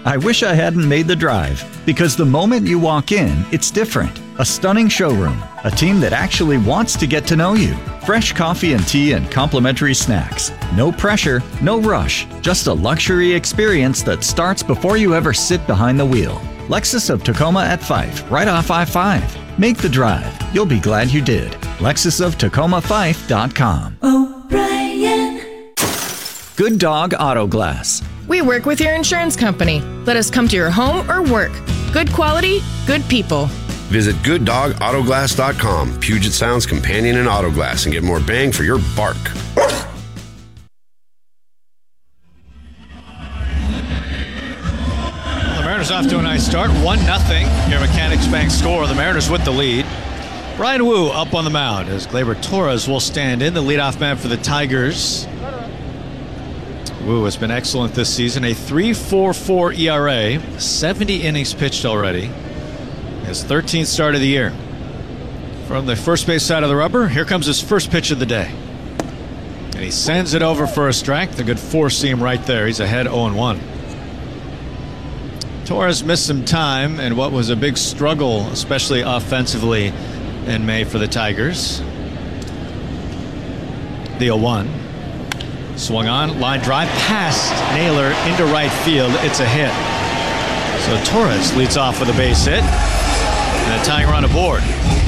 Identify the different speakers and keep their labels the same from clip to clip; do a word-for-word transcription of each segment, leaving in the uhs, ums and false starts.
Speaker 1: I wish I hadn't made the drive, because the moment you walk in, it's different. A stunning showroom, a team that actually wants to get to know you. Fresh coffee and tea and complimentary snacks. No pressure, no rush, just a luxury experience that starts before you ever sit behind the wheel. Lexus of Tacoma at Fife, right off I five. Make the drive. You'll be glad you did. Lexus of Tacoma Fife dot com.
Speaker 2: O'Brien.
Speaker 1: Good Dog Auto Glass.
Speaker 3: We work with your insurance company. Let us come to your home or work. Good quality, good people.
Speaker 4: Visit good dog auto glass dot com, Puget Sound's companion in auto glass, and get more bang for your bark.
Speaker 5: The Mariners off to a nice start. one nothing. Your Mechanics Bank score. The Mariners with the lead. Bryan Woo up on the mound as Gleyber Torres will stand in, the leadoff man for the Tigers. Woo has been excellent this season. A three point four four E R A, seventy innings pitched already. His thirteenth start of the year. From the first base side of the rubber, here comes his first pitch of the day. And he sends it over for a strike. The good four-seam right there. He's ahead oh one. Torres missed some time in what was a big struggle, especially offensively, in May for the Tigers. The oh one. Swung on, line drive past Naylor into right field. It's a hit. So Torres leads off with a base hit and a tying run aboard.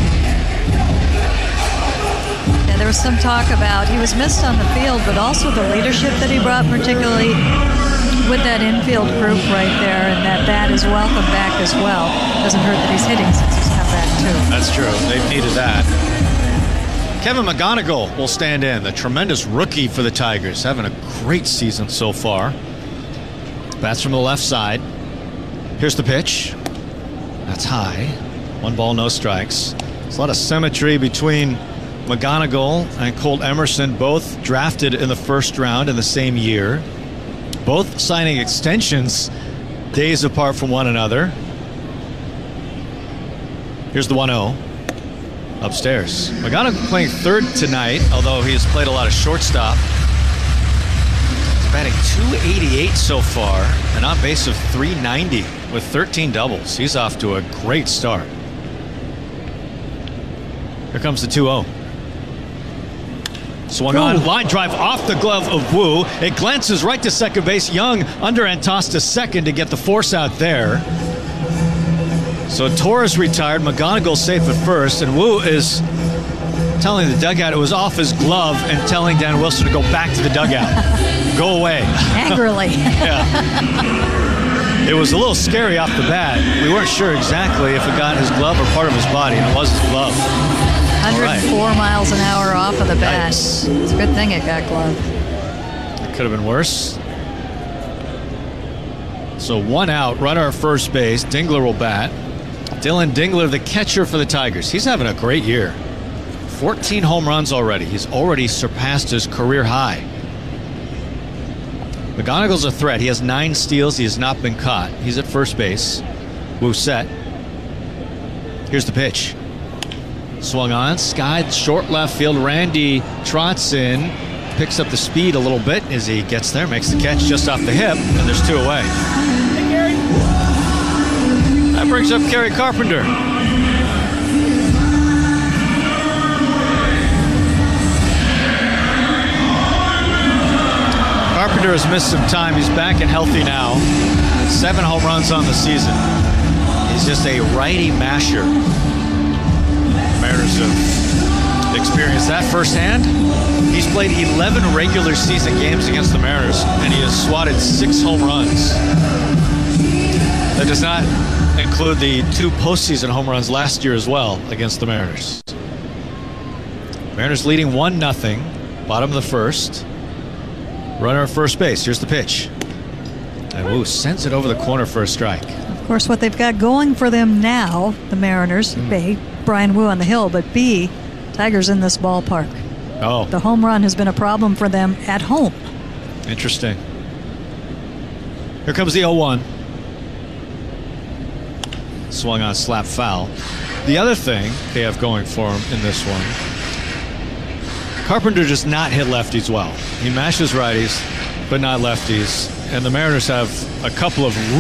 Speaker 6: Yeah, there was some talk about he was missed on the field, but also the leadership that he brought, particularly with that infield group right there, and that bat is welcome back as well. Doesn't hurt that he's hitting since he's come back too.
Speaker 5: That's true. They've needed that. Kevin McGonigal will stand in, the tremendous rookie for the Tigers, having a great season so far. Bats from the left side. Here's the pitch. That's high. One ball, no strikes. There's a lot of symmetry between McGonigal and Colt Emerson, both drafted in the first round in the same year. Both signing extensions days apart from one another. Here's the one oh. Upstairs. McGonigal playing third tonight, although he's played a lot of shortstop. He's batting two eighty-eight so far, and on base of three ninety with thirteen doubles. He's off to a great start. Here comes the two oh. Swung on, line drive off the glove of Woo. It glances right to second base. Young under and tossed to second to get the force out there. So Torres retired, McGonigal safe at first, and Woo is telling the dugout it was off his glove and telling Dan Wilson to go back to the dugout. Go away.
Speaker 6: Angrily.
Speaker 5: Yeah. It was a little scary off the bat. We weren't sure exactly if it got his glove or part of his body, and it was his glove.
Speaker 6: one hundred four
Speaker 5: right.
Speaker 6: miles an hour off of the bat. Nice. It's a good thing it got gloved.
Speaker 5: It could have been worse. So one out, runner at first base. Dingler will bat. Dylan Dingler, the catcher for the Tigers. He's having a great year. fourteen home runs already. He's already surpassed his career high. McGonigal's a threat. He has nine steals. He has not been caught. He's at first base. Woo set. Here's the pitch. Swung on. Skied short left field. Randy trots in. Picks up the speed a little bit as he gets there. Makes the catch just off the hip. And there's two away. Hey, Gary. That brings up Kerry Carpenter. Carpenter has missed some time. He's back and healthy now. Seven home runs on the season. He's just a righty masher. Mariners have experienced that firsthand. He's played eleven regular season games against the Mariners, and he has swatted six home runs. That does not include the two postseason home runs last year as well against the Mariners. Mariners leading one nothing, bottom of the first. Runner at first base. Here's the pitch. And Woo sends it over the corner for a strike.
Speaker 6: Of course, what they've got going for them now, the Mariners, mm. A, Bryan Woo on the hill, but B, Tigers in this ballpark.
Speaker 5: Oh.
Speaker 6: The home run has been a problem for them at home.
Speaker 5: Interesting. Here comes the oh one. Swung on, slap foul. The other thing they have going for him in this one, Carpenter does not hit lefties well. He mashes righties, but not lefties. And the Mariners have a couple of